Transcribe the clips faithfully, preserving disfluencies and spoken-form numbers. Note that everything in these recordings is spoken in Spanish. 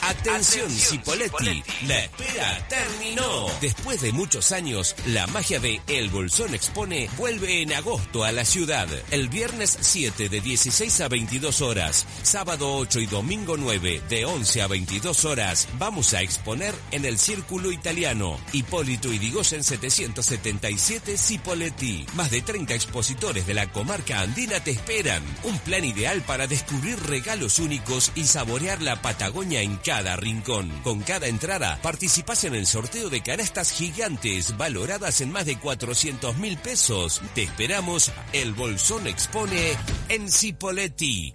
Atención Cipolletti, la espera terminó. Después de muchos años, la magia de El Bolsón Expone vuelve en agosto a la ciudad. El viernes siete de dieciséis a veintidós horas, sábado ocho y domingo nueve de once a veintidós horas, vamos a exponer en el Círculo Italiano. Hipólito Yrigoyen setecientos setenta y siete Cipolletti. Más de treinta expositores de la comarca andina te esperan. Un plan ideal para descubrir regalos únicos y saborear la Patagonia en cada rincón. Con cada entrada participás en el sorteo de canastas gigantes valoradas en más de cuatrocientos mil pesos. Te esperamos. El Bolsón Expone en Cipolletti.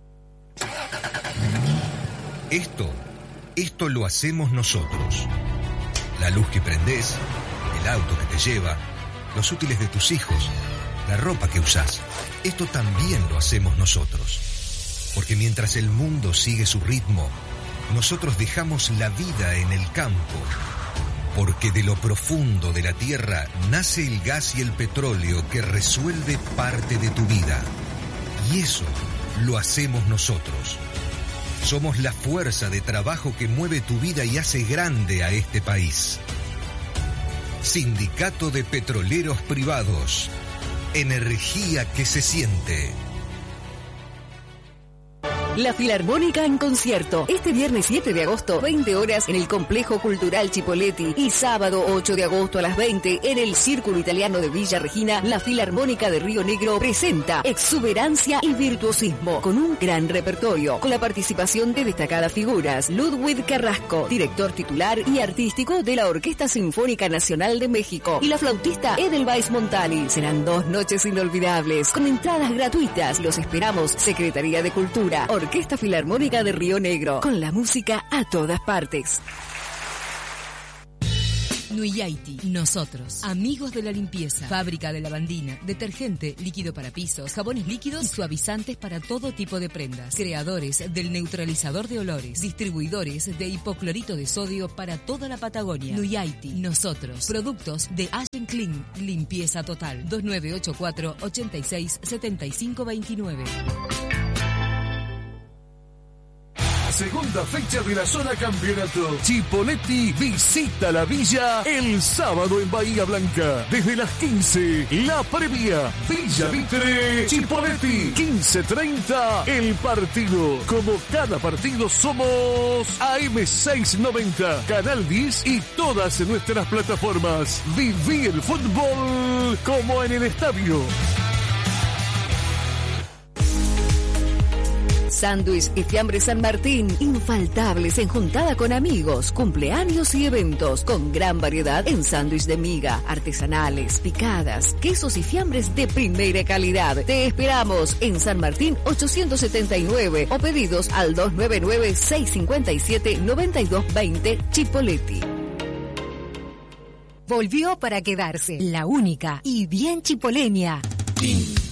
Esto, esto lo hacemos nosotros. La luz que prendés, el auto que te lleva, los útiles de tus hijos, la ropa que usás. Esto también lo hacemos nosotros. Porque mientras el mundo sigue su ritmo, nosotros dejamos la vida en el campo. Porque de lo profundo de la tierra nace el gas y el petróleo que resuelve parte de tu vida. Y eso lo hacemos nosotros. Somos la fuerza de trabajo que mueve tu vida y hace grande a este país. Sindicato de Petroleros Privados. Energía que se siente. La Filarmónica en concierto. Este viernes siete de agosto, veinte horas en el Complejo Cultural Cipolletti. Y sábado ocho de agosto a las veinte en el Círculo Italiano de Villa Regina, la Filarmónica de Río Negro presenta Exuberancia y Virtuosismo, con un gran repertorio, con la participación de destacadas figuras. Ludwig Carrasco, director titular y artístico de la Orquesta Sinfónica Nacional de México, y la flautista Edelweiss Montali. Serán dos noches inolvidables, con entradas gratuitas. Los esperamos. Secretaría de Cultura, Orquesta Filarmónica de Río Negro, con la música a todas partes. Nuyaiti, nosotros, amigos de la limpieza, fábrica de lavandina, detergente, líquido para pisos, jabones líquidos y suavizantes para todo tipo de prendas, creadores del neutralizador de olores, distribuidores de hipoclorito de sodio para toda la Patagonia. Nuyaiti, nosotros, productos de Ashen Clean, limpieza total. dos nueve ocho cuatro, ochenta y seis, setenta y cinco veintinueve. Segunda fecha de la zona campeonato. Cipolletti visita la villa el sábado en Bahía Blanca. Desde las quince, la previa. Villa Mitre, Cipolletti. quince treinta, el partido. Como cada partido somos A M seiscientos noventa, Canal diez y todas nuestras plataformas. Viví el fútbol como en el estadio. Sándwich y Fiambre San Martín, infaltables en juntada con amigos, cumpleaños y eventos, con gran variedad en sándwich de miga, artesanales, picadas, quesos y fiambres de primera calidad. Te esperamos en San Martín ochocientos setenta y nueve o pedidos al dos nueve nueve, seis cinco siete, nueve dos dos cero, Cipolletti. Volvió para quedarse, la única y bien chipoleña. Tin.